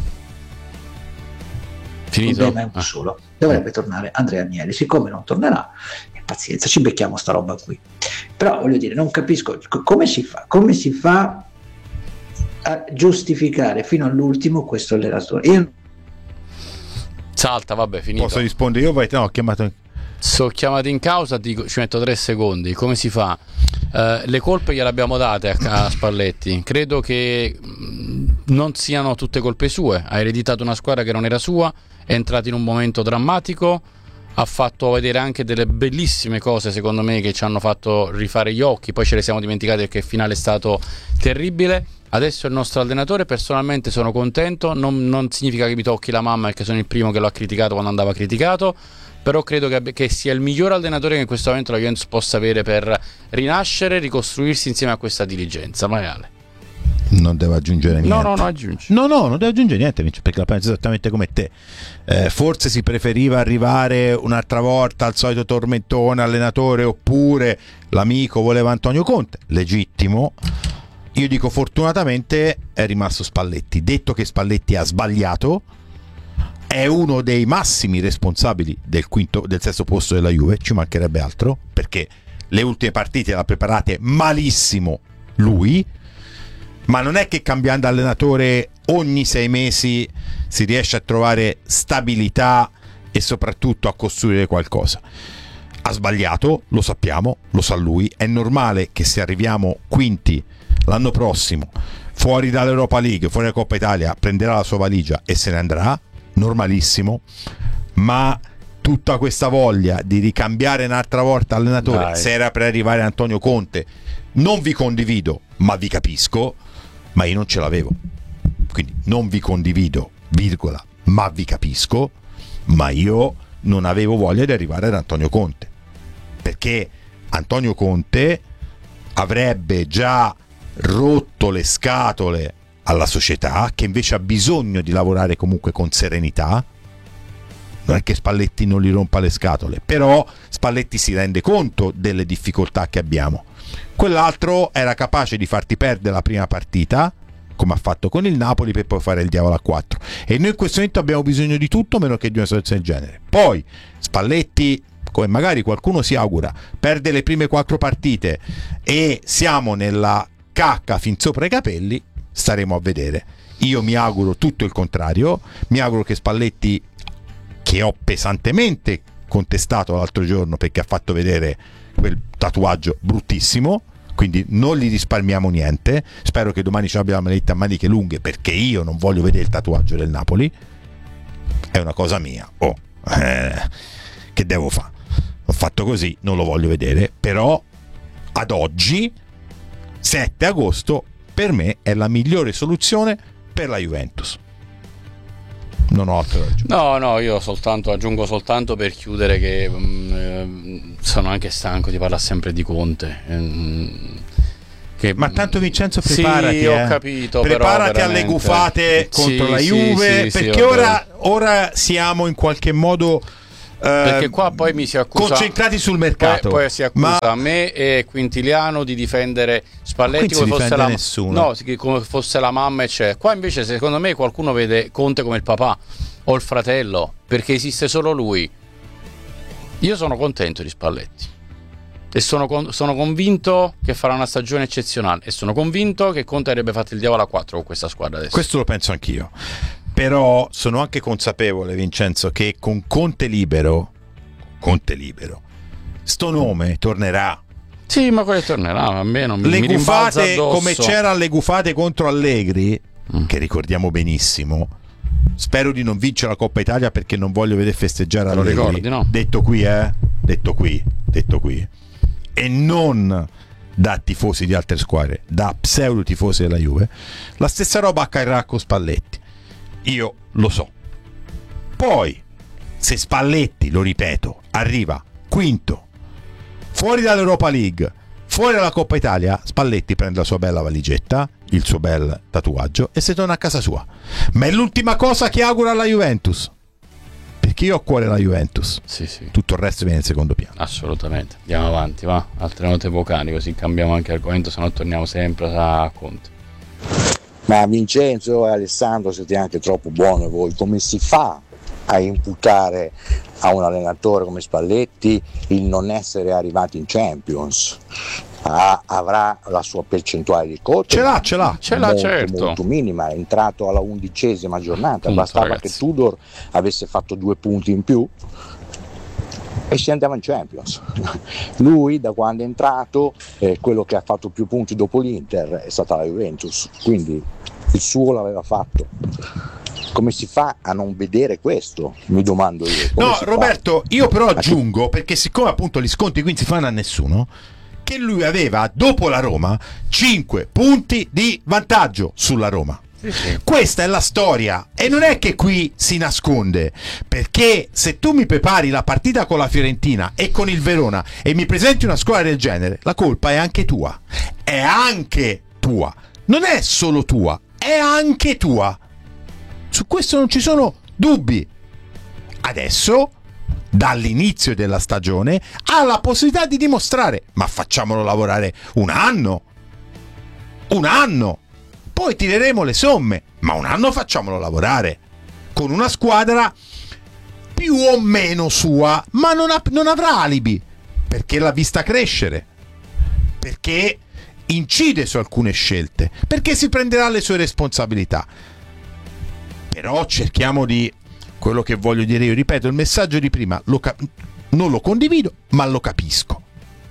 finito? Il problema è uno ah. solo, dovrebbe tornare Andrea Agnelli. Siccome non tornerà, pazienza, ci becchiamo sta roba qui. Però voglio dire, non capisco come si fa come si fa a giustificare fino all'ultimo questo allenatore. Io... salta, vabbè, finito. Posso rispondere io? Vai, no, ho chiamato. Sono chiamato in causa, dico, ci metto tre secondi. Come si fa? Uh, le colpe gliele abbiamo date a, a Spalletti. Credo che mh, non siano tutte colpe sue. Ha ereditato una squadra che non era sua, è entrato in un momento drammatico, ha fatto vedere anche delle bellissime cose, secondo me, che ci hanno fatto rifare gli occhi. Poi ce le siamo dimenticate perché il finale è stato terribile. Adesso è il nostro allenatore, personalmente sono contento. Non, non significa che mi tocchi la mamma, perché sono il primo che lo ha criticato quando andava criticato, però credo che, abbia, che sia il miglior allenatore che in questo momento la Juventus possa avere per rinascere, ricostruirsi insieme a questa dirigenza. Maiale. Non devo aggiungere niente. No, no, no, aggiungi. No, no, non devo aggiungere niente, perché la penso esattamente come te. Eh, forse si preferiva arrivare un'altra volta al solito tormentone allenatore, oppure l'amico voleva Antonio Conte. Legittimo. Io dico fortunatamente è rimasto Spalletti. Detto che Spalletti ha sbagliato, è uno dei massimi responsabili del quinto, del sesto posto della Juve, ci mancherebbe altro, perché le ultime partite le ha preparate malissimo lui, ma non è che cambiando allenatore ogni sei mesi si riesce a trovare stabilità e soprattutto a costruire qualcosa. Ha sbagliato, lo sappiamo, lo sa lui, è normale che se arriviamo quinti l'anno prossimo, fuori dall'Europa League, fuori dalla Coppa Italia, prenderà la sua valigia e se ne andrà, normalissimo, ma tutta questa voglia di ricambiare un'altra volta allenatore, Dai. se era per arrivare Antonio Conte, non vi condivido, ma vi capisco, ma io non ce l'avevo, quindi non vi condivido, virgola, ma vi capisco, ma io non avevo voglia di arrivare ad Antonio Conte, perché Antonio Conte avrebbe già rotto le scatole alla società, che invece ha bisogno di lavorare comunque con serenità. Non è che Spalletti non gli rompa le scatole, però Spalletti si rende conto delle difficoltà che abbiamo. Quell'altro era capace di farti perdere la prima partita, come ha fatto con il Napoli, per poi fare il diavolo a quattro, e noi in questo momento abbiamo bisogno di tutto meno che di una situazione del genere. Poi Spalletti, come magari qualcuno si augura, perde le prime quattro partite e siamo nella cacca fin sopra i capelli, staremo a vedere. Io mi auguro tutto il contrario, mi auguro che Spalletti, che ho pesantemente contestato l'altro giorno perché ha fatto vedere quel tatuaggio bruttissimo, quindi non gli risparmiamo niente, spero che domani ci abbia la maglietta a maniche lunghe, perché io non voglio vedere il tatuaggio del Napoli, è una cosa mia, oh, eh, che devo fare? Ho fatto così, non lo voglio vedere, però ad oggi sette agosto per me è la migliore soluzione per la Juventus. Non ho altro da aggiungere. No, no, io soltanto aggiungo soltanto per chiudere che um, sono anche stanco di parlare sempre di Conte. Um, Che, ma tanto Vincenzo preparati, sì, ho eh. capito, preparati però, alle gufate contro sì, la sì, Juve, sì, perché sì, ora, ora siamo in qualche modo perché eh, qua poi mi si accusa, concentrati sul mercato, poi, poi si accusa ma a me e Quintiliano di difendere Spalletti come fosse, la, no, come fosse la mamma, eccetera. Qua invece secondo me qualcuno vede Conte come il papà o il fratello, perché esiste solo lui. Io sono contento di Spalletti e sono, con, sono convinto che farà una stagione eccezionale e sono convinto che Conte avrebbe fatto il diavolo a quattro con questa squadra adesso. Questo lo penso anch'io, però sono anche consapevole, Vincenzo, che con Conte libero Conte libero sto nome tornerà. Sì, ma quello tornerà, a me non le mi gufate addosso. Come c'era le gufate contro Allegri, mm. che ricordiamo benissimo. Spero di non vincere la Coppa Italia perché non voglio vedere festeggiare Allegri. Lo ricordi, no? Detto qui, eh? Detto qui, detto qui. E non da tifosi di altre squadre, da pseudo tifosi della Juve. La stessa roba accadrà con Spalletti. Io lo so. Poi, se Spalletti, lo ripeto, arriva quinto, fuori dall'Europa League, fuori dalla Coppa Italia, Spalletti prende la sua bella valigetta, il suo bel tatuaggio e se torna a casa sua. Ma è l'ultima cosa che auguro alla Juventus, perché io ho a cuore la Juventus. Sì, sì. Tutto il resto viene in secondo piano. Assolutamente. Andiamo avanti, va. Altre note vocali, così cambiamo anche argomento, se no torniamo sempre a Conte. Ma Vincenzo e Alessandro siete anche troppo buoni voi. Come si fa a imputare a un allenatore come Spalletti il non essere arrivato in Champions? Ah, avrà la sua percentuale di colpe, ce l'ha, ce l'ha, ce l'ha, molto, certo. molto minima, è entrato alla undicesima giornata, Punto, bastava ragazzi. che Tudor avesse fatto due punti in più e si andava in Champions. Lui da quando è entrato, eh, quello che ha fatto più punti dopo l'Inter è stata la Juventus, quindi il suo l'aveva fatto. Come si fa a non vedere questo? Mi domando io. Come no, Roberto, fa? io però aggiungo, perché siccome appunto gli sconti qui non si fanno a nessuno, che lui aveva dopo la Roma cinque punti di vantaggio sulla Roma. Sì, sì. Questa è la storia e non è che qui si nasconde, perché se tu mi prepari la partita con la Fiorentina e con il Verona e mi presenti una squadra del genere, la colpa è anche tua, è anche tua, non è solo tua, è anche tua. Su questo non ci sono dubbi. Adesso, dall'inizio della stagione, ha la possibilità di dimostrare, ma facciamolo lavorare un anno, un anno, poi tireremo le somme, ma un anno facciamolo lavorare con una squadra più o meno sua, ma non, ha, non avrà alibi, perché l'ha vista crescere, perché incide su alcune scelte, perché si prenderà le sue responsabilità. Però cerchiamo di, quello che voglio dire io, ripeto, il messaggio di prima lo cap- non lo condivido, ma lo capisco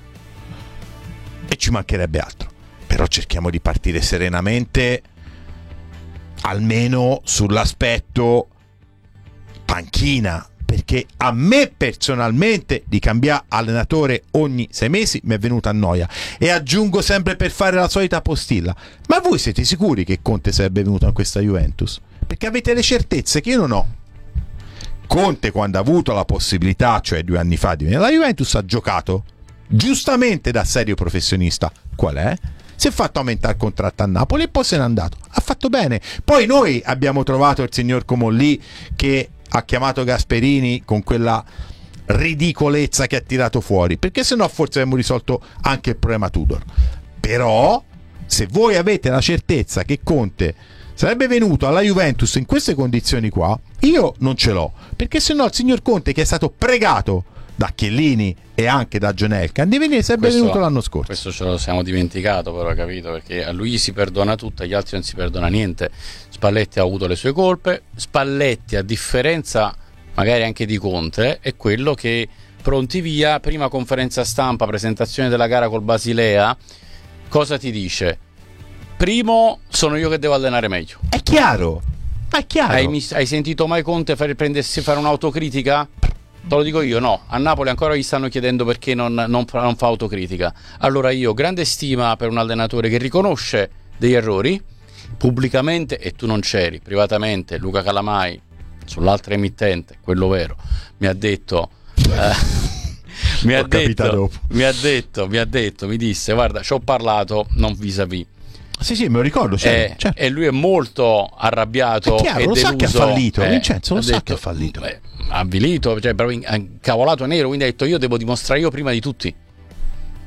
e ci mancherebbe altro, però cerchiamo di partire serenamente, almeno sull'aspetto panchina, perché a me personalmente di cambiare allenatore ogni sei mesi mi è venuta a noia. E aggiungo sempre, per fare la solita postilla, ma voi siete sicuri che Conte sarebbe venuto a questa Juventus? Perché avete le certezze che io non ho. Conte, quando ha avuto la possibilità, cioè due anni fa, di venire alla Juventus, ha giocato giustamente da serio professionista. Qual è? Si è fatto aumentare il contratto a Napoli e poi se n'è andato. Ha fatto bene. Poi noi abbiamo trovato il signor Comolli che ha chiamato Gasperini con quella ridicolezza che ha tirato fuori, perché se no forse avremmo risolto anche il problema Tudor. Però se voi avete la certezza che Conte sarebbe venuto alla Juventus in queste condizioni qua, io non ce l'ho, perché se no il signor Conte, che è stato pregato da Chiellini e anche da John Elkann di venire, sarebbe questo, venuto l'anno scorso. Questo ce lo siamo dimenticato, però, capito? Perché a lui si perdona tutto, agli altri non si perdona niente. Spalletti ha avuto le sue colpe. Spalletti, a differenza magari anche di Conte, è quello che pronti via, prima conferenza stampa, presentazione della gara col Basilea, cosa ti dice? Primo, sono io che devo allenare meglio. È chiaro, è chiaro. Hai, hai sentito mai Conte fare, prendersi, fare un'autocritica? Te lo dico io, no. A Napoli ancora gli stanno chiedendo perché non, non, fa, non fa autocritica. Allora io, grande stima per un allenatore che riconosce degli errori pubblicamente, e tu non c'eri, privatamente. Luca Calamai, sull'altra emittente, quello vero, mi ha detto eh, mi ha, capita detto, dopo. mi ha detto, mi ha detto, mi disse, guarda, ci ho parlato, non vis-à-vis. Sì, sì, me lo ricordo. Certo, eh, certo. E lui è molto arrabbiato. È chiaro, e lo deluso. sa che ha fallito. Eh, Vincenzo lo ha sa detto, che ha fallito. Beh, ha avvilito, cioè, proprio incavolato nero. Quindi ha detto: io devo dimostrare io prima di tutti.